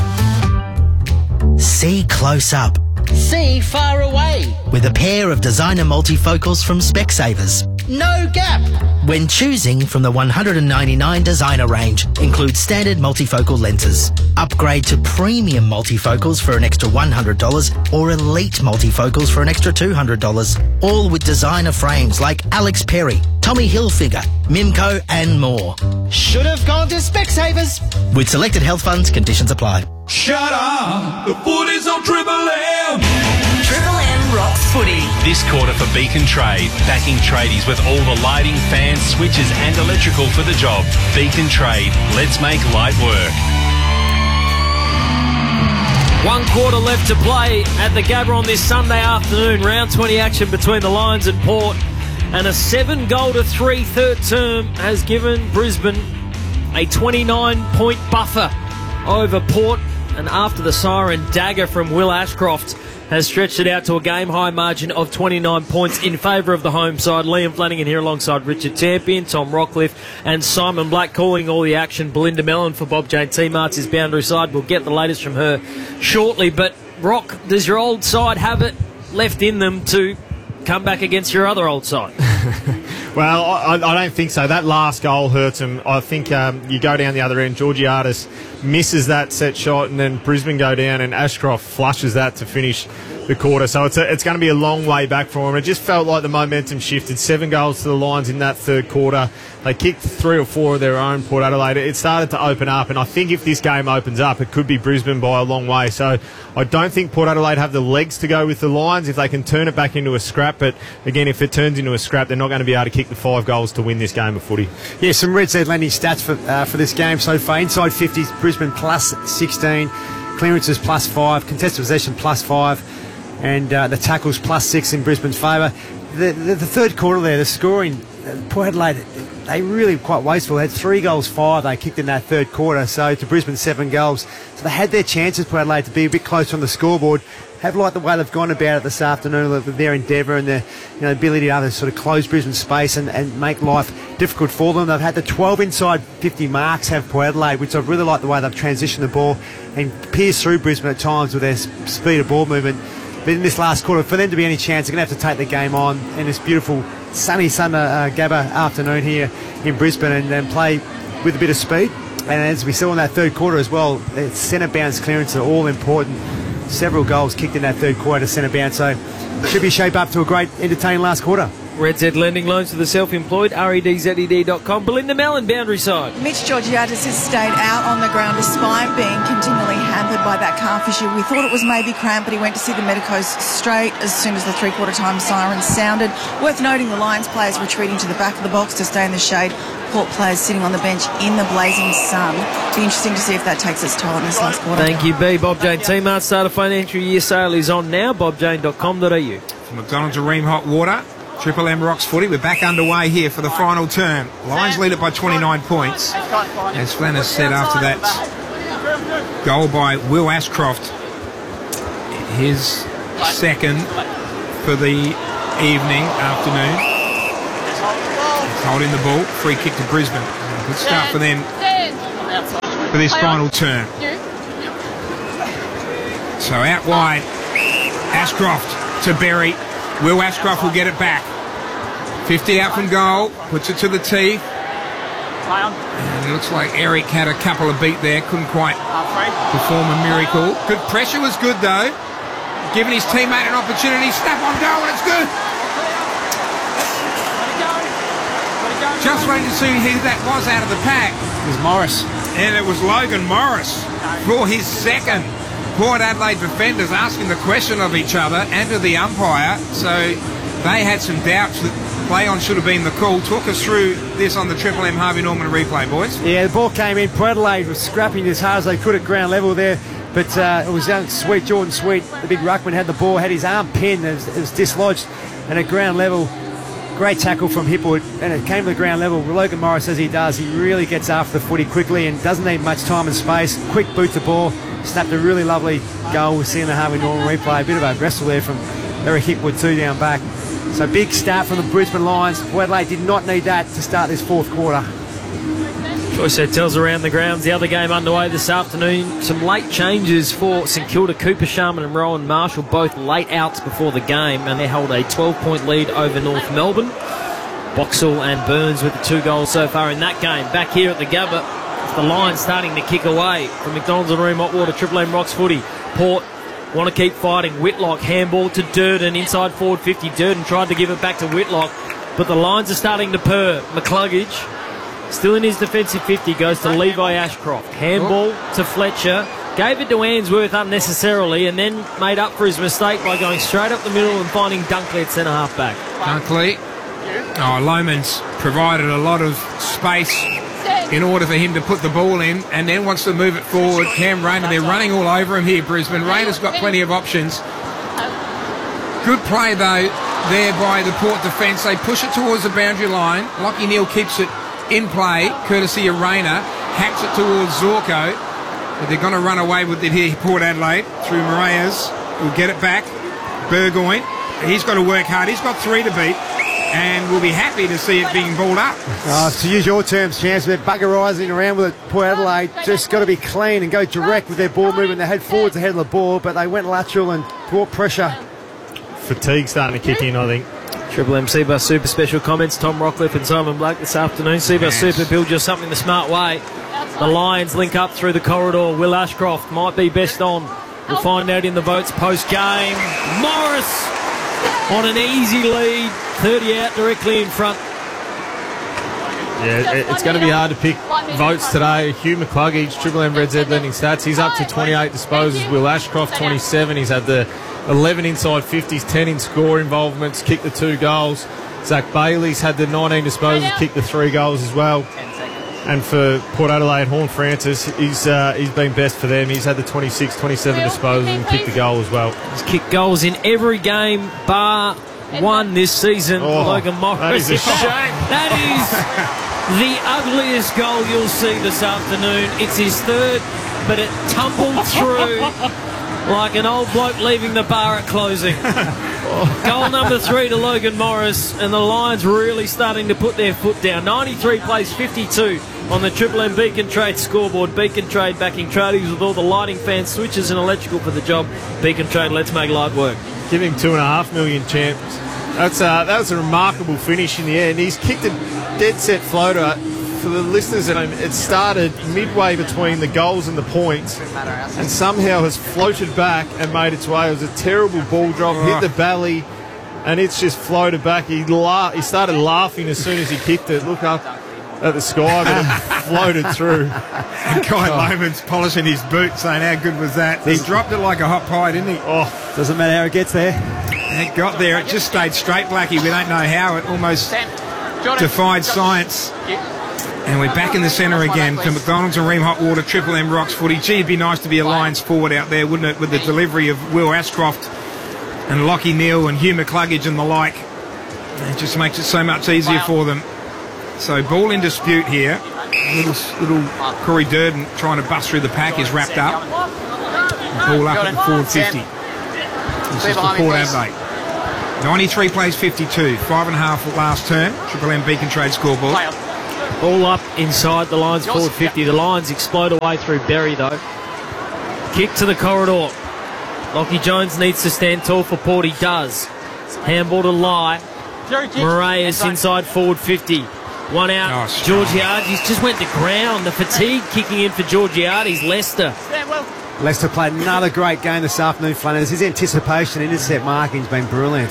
See close up. See far away. With a pair of designer multifocals from Specsavers. No gap. When choosing from the 199 designer range, includes standard multifocal lenses. Upgrade to premium multifocals for an extra $100 or elite multifocals for an extra $200. All with designer frames like Alex Perry, Tommy Hilfiger, Mimco and more. Should have gone to Specsavers. With selected health funds, conditions apply. Shut up! The footy's on Triple M! Triple M rocks footy. This quarter for Beacon Trade, backing tradies with all the lighting, fans, switches and electrical for the job. Beacon Trade, let's make light work. 1 quarter left to play at the Gabba on this Sunday afternoon. Round 20 action between the Lions and Port. And a 7-3 third term has given Brisbane a 29-point buffer over Port. And after the siren dagger from Will Ashcroft has stretched it out to a game-high margin of 29 points in favour of the home side. Liam Flanagan here alongside Richard Tampion, Tom Rockcliffe and Simon Black calling all the action. Belinda Mellon for Bob Jane T-Mart's his boundary side. We'll get the latest from her shortly. But, Rock, does your old side have it left in them to come back against your other old side? Well, I don't think so. That last goal hurts him. I think you go down the other end, Georgiadis misses that set shot, and then Brisbane go down, and Ashcroft flushes that to finish the quarter. So it's going to be a long way back for him. It just felt like the momentum shifted. 7 goals to the Lions in that third quarter. They kicked 3 or 4 of their own, Port Adelaide. It started to open up, and I think if this game opens up, it could be Brisbane by a long way. So I don't think Port Adelaide have the legs to go with the Lions if they can turn it back into a scrap. But again, if it turns into a scrap, they're not going to be able to kick the 5 goals to win this game of footy. Yeah, some Red Z landing stats for this game so far. Inside 50s, Brisbane plus 16, clearances plus 5, contested possession plus 5, and the tackles plus 6 in Brisbane's favour. The third quarter there, the scoring, Port Adelaide, they really quite wasteful. They had 3 goals, 5 they kicked in that third quarter, so to Brisbane 7 goals. So they had their chances, Port Adelaide, to be a bit closer on the scoreboard. Have liked the way they've gone about it this afternoon with their endeavour and their ability to sort of close Brisbane space and make life difficult for them. They've had the 12 inside 50 marks have Port Adelaide, which I've really liked the way they've transitioned the ball and pierced through Brisbane at times with their speed of ball movement. But in this last quarter, for them to be any chance, they're going to have to take the game on in this beautiful sunny Gabba afternoon here in Brisbane and play with a bit of speed. And as we saw in that third quarter as well, centre bounce clearances are all important. Several goals kicked in that third quarter to centre bounce, so should be shape up to a great, entertaining last quarter. Red Z Lending Loans for the self-employed, redzed.com. Belinda Mellon, boundary side. Mitch Georgiadis has stayed out on the ground despite being continually hampered by that calf issue. We thought it was maybe cramp, but he went to see the medicos straight as soon as the three-quarter time siren sounded. Worth noting the Lions players retreating to the back of the box to stay in the shade. Port players sitting on the bench in the blazing sun. Be interesting to see if that takes its toll in this last quarter. Thank you, B. Bob Jane T-Mart Starter financial year sale is on now. bobjane.com.au. From McDonald's of Ream Hot Water, Triple M Rocks Footy. We're back underway here for the final term. Lions lead it by 29 points. As Flann has said after that goal by Will Ashcroft, his second for the afternoon. Holding the ball, free kick to Brisbane. Good start for them for this final turn. So out wide, Ashcroft to Berry. Will Ashcroft will get it back. 50 out from goal, puts it to the teeth. And it looks like Eric had a couple of beat there, couldn't quite perform a miracle. Good pressure was good though. Giving his teammate an opportunity, snap on goal, and it's good. Just waiting to see who that was out of the pack. It was Morris. And it was Logan Morris for his second. Port Adelaide defenders asking the question of each other and to the umpire. So they had some doubts that play on should have been the call. Talk us through this on the Triple M Harvey Norman replay, boys. Yeah, the ball came in. Port Adelaide was scrapping as hard as they could at ground level there. But it was Sweet, Jordan Sweet, the big ruckman, had the ball, had his arm pinned, it was dislodged. And at ground level, great tackle from Hipwood, and it came to the ground level. Logan Morris, as he does, he really gets after the footy quickly and doesn't need much time and space. Quick boot to ball, snapped a really lovely goal. We're seeing the Harvey Norman replay. A bit of a wrestle there from Eric Hipwood too down back. So big start from the Brisbane Lions. Port Adelaide did not need that to start this fourth quarter. Choice hotels around the grounds. The other game underway this afternoon. Some late changes for St Kilda. Cooper Sharman and Rowan Marshall both late outs before the game, and they hold a 12-point lead over North Melbourne. Boxall and Burns with the 2 goals so far in that game. Back here at the Gabba, the Lions starting to kick away from McDonald's and Ream Hot Water. Triple M Rocks Footy. Port want to keep fighting. Whitlock handball to Durden inside forward 50. Durden tried to give it back to Whitlock, but the Lions are starting to purr. McCluggage still in his defensive 50, goes to Levi Ashcroft. Handball to Fletcher. Gave it to Ainsworth unnecessarily and then made up for his mistake by going straight up the middle and finding Dunkley at centre-half back. Dunkley. Loman's provided a lot of space in order for him to put the ball in and then wants to move it forward. Cam Rayner, they're running all over him here, Brisbane. Rayner's got plenty of options. Good play, though, there by the Port defence. They push it towards the boundary line. Lockie Neal keeps it in play, courtesy of Rayner, hacks it towards Zorko, but they're going to run away with it here, Port Adelaide, through Moraes, who'll get it back. Burgoyne, he's got to work hard, he's got 3 to beat, and we'll be happy to see it being balled up. To use your terms, Chance, they're buggerising around with it. Port Adelaide just got to be clean and go direct with their ball movement. They head forwards ahead of the ball, but they went lateral and brought pressure. Fatigue starting to kick in, I think. Triple M Seabus Super special comments. Tom Rockcliffe and Simon Blake this afternoon. Seabus Super build just something the smart way. The Lions link up through the corridor. Will Ashcroft might be best on. We'll find out in the votes post-game. Morris on an easy lead. 30 out directly in front. Yeah, it's going to be hard to pick votes today. Hugh McCluggage, Triple M Red Z Lending Stats. He's up to 28 disposals. Will Ashcroft, 27. He's had the 11 inside 50s, 10 in score involvements, kicked the 2 goals. Zach Bailey's had the 19 disposals, kicked the 3 goals as well. And for Port Adelaide, Horn Francis, he's been best for them. He's had the 26, 27 disposals and kicked the goal as well. He's kicked goals in every game bar one this season. Logan Morris. That is a shame. That is the ugliest goal you'll see this afternoon. It's his 3rd, but it tumbled through like an old bloke leaving the bar at closing. Goal number 3 to Logan Morris, and the Lions really starting to put their foot down. 93 plays 52 on the Triple M Beacon Trade scoreboard. Beacon Trade backing tradies with all the lighting, fans, switches and electrical for the job. Beacon Trade, let's make light work. Give him $2.5 million, champs. That was a remarkable finish in the end. He's kicked a dead set floater. For the listeners at home, it started midway between the goals and the points and somehow has floated back and made its way. It was a terrible ball drop, hit the belly, and it's just floated back. He started laughing as soon as he kicked it. Look up at the sky, but it floated through. And Kai Loman's polishing his boot, saying how good was that. He dropped it like a hot pie, didn't he? Oh, doesn't matter how it gets there. It got there. It just stayed straight, Blackie. We don't know how. It almost defied science. And we're back in the centre again for McDonald's and Ream Hot Water, Triple M Rocks footy. Gee, it'd be nice to be a Lions forward out there, wouldn't it, with the delivery of Will Ashcroft and Lockie Neal and Hugh McCluggage and the like. It just makes it so much easier for them. So ball in dispute here. Little Corey Durden trying to bust through the pack is wrapped up. Ball up at the forward 50. This is for Port Adelaide. 93 plays 52. 5.5 last term. Triple M Beacon Trade scoreboard. All up inside the Lions forward 50. The Lions explode away through Berry though. Kick to the corridor. Lockie Jones needs to stand tall for Port. He does. Handball to Lai. Moraes inside forward 50. One out. Georgiades just went to ground. The fatigue kicking in for Georgiades. Leicester. Leicester played another great game this afternoon, Flanners. His anticipation, intercept marking has been brilliant.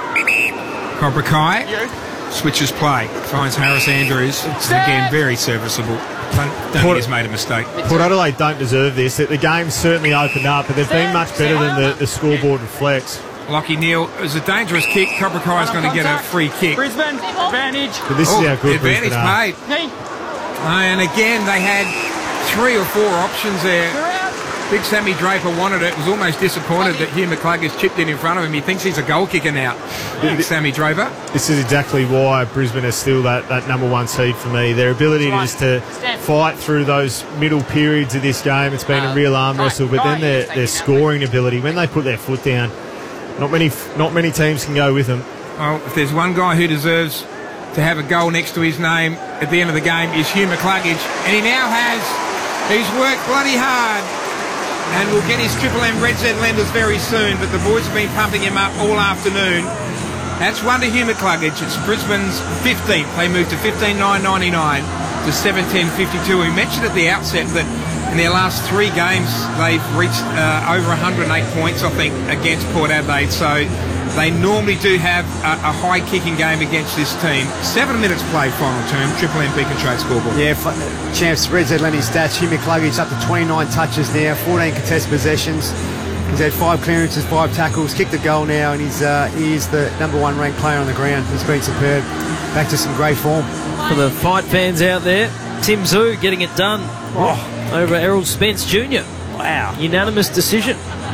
Cobra Kai switches play. Finds Harris Andrews. Again, very serviceable. Don't think he's made a mistake. Port Adelaide don't deserve this. The game's certainly opened up, but they've been much better than the scoreboard reflects. Lockie Neal, it was a dangerous kick. Cobra Kai is going to get a free kick. Brisbane, advantage. But this is how good advantage made. And again, they had 3 or 4 options there. Big Sammy Draper wanted it. Was almost disappointed that Hugh McCluggage chipped in front of him. He thinks he's a goal kicker now. Big Sammy Draper. This is exactly why Brisbane is still that number 1 seed for me. Their ability just to fight through those middle periods of this game. It's been a real arm wrestle, but then their scoring ability, when they put their foot down, not many teams can go with them. Well, if there's one guy who deserves to have a goal next to his name at the end of the game is Hugh McCluggage, and he now has. He's worked bloody hard, and we'll get his Triple M Red Z lenders very soon, but the boys have been pumping him up all afternoon. That's one to Hugh McCluggage. It's Brisbane's 15th. They moved to 15,999 to 17.52. We mentioned at the outset that in their last 3 games, they've reached over 108 points, I think, against Port Adelaide. So they normally do have a high kicking game against this team. 7 minutes played final term. Triple M Beacon Trade scoreboard. Yeah, Champs, Red Z lending stats. Hugh McCluggage up to 29 touches now, 14 contested possessions. He's had 5 clearances, 5 tackles, kicked a goal now, and he is the number 1 ranked player on the ground. He's been superb. Back to some great form. For the fight fans out there, Tim Zhu getting it done over Errol Spence Jr. Wow. Unanimous decision.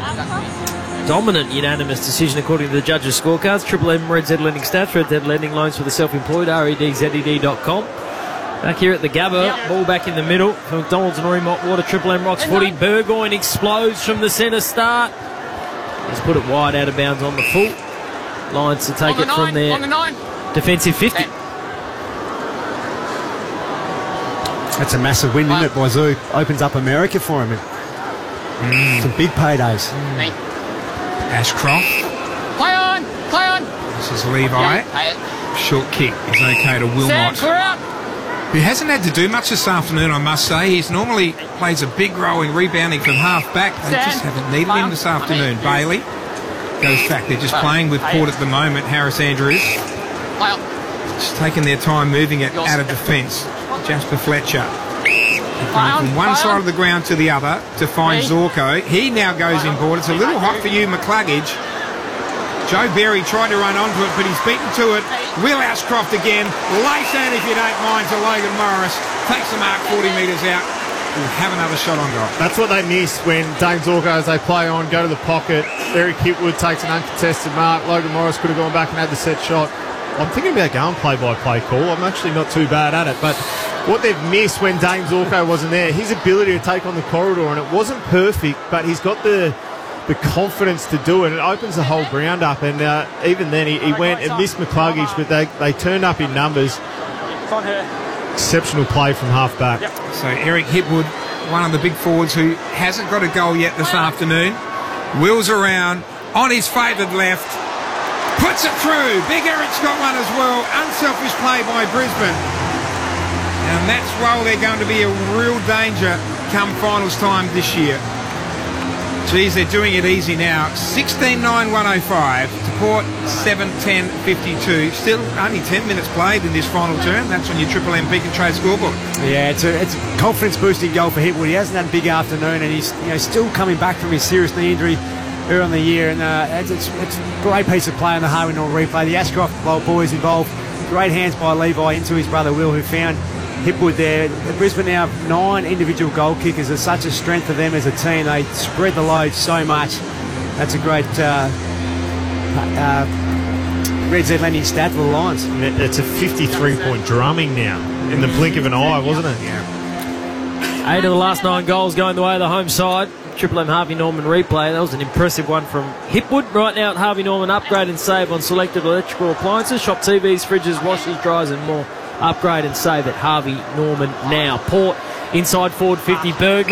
Dominant unanimous decision according to the judges' scorecards. Triple M Red Z Lending stats. Red Z Lending loans for the self-employed. REDZED.com. Back here at the Gabba, ball back in the middle for McDonald's and Ream Hot Water. Triple M Rocks footy. Burgoyne explodes from the centre start. He's put it wide out of bounds on the full. Lions to take it from their defensive 50. That's a massive win, isn't it, by Zoo? Opens up America for him. Some big paydays. Ashcroft. Play on! Play on! This is Levi. Short kick is okay to Wilmot, who hasn't had to do much this afternoon, I must say. He's normally plays a big role in rebounding from half back. They just haven't needed him this afternoon. Bailey goes back. They're just playing with Port at the moment. Harris Andrews just taking their time moving it out of defence. Jasper Fletcher from one side of the ground to the other to find Zorko. He now goes in board. It's a little hot for you, McCluggage. Joe Berry tried to run onto it, but he's beaten to it. Will Ashcroft again. Lace in, if you don't mind, to Logan Morris. Takes the mark 40 metres out. We'll have another shot on goal. That's what they miss when Dane Zorko, as they play on, go to the pocket. Eric Hipwood takes an uncontested mark. Logan Morris could have gone back and had the set shot. I'm thinking about going play-by-play call. I'm actually not too bad at it, but what they've missed when Dane Zorko wasn't there, his ability to take on the corridor, and it wasn't perfect, but he's got the confidence to do it. It opens the whole ground up, and even then he went and missed McCluggage, but they turned up in numbers. Exceptional play from half-back. So Eric Hipwood, one of the big forwards who hasn't got a goal yet this afternoon, wheels around on his favoured left, puts it through. Big Eric's got one as well. Unselfish play by Brisbane. And that's why they're going to be a real danger come finals time this year. Geez, they're doing it easy now. 16-9-105 to Port 7-10-52. Still only 10 minutes played in this final term. That's on your Triple M Beacon Trade scoreboard. Yeah, it's a confidence boosting goal for Hipwood. He hasn't had a big afternoon, and he's still coming back from his serious knee injury earlier in the year. And it's a great piece of play on the Harvey Norman replay. The Ashcroft boys involved. Great hands by Levi into his brother Will, who found Hipwood there. Brisbane now have 9 individual goal kickers. It's such a strength for them as a team. They spread the load so much. That's a great Red Z landing stat for the Lions. It's a 53-point drumming now in the blink of an eye, wasn't it? Yeah. 8 of the last 9 goals going the way of the home side. Triple M Harvey Norman replay. That was an impressive one from Hipwood. Right now at Harvey Norman, upgrade and save on selected electrical appliances. Shop TVs, fridges, washers, dryers and more. Upgrade and save at Harvey Norman now. Port inside forward 50. Bergman.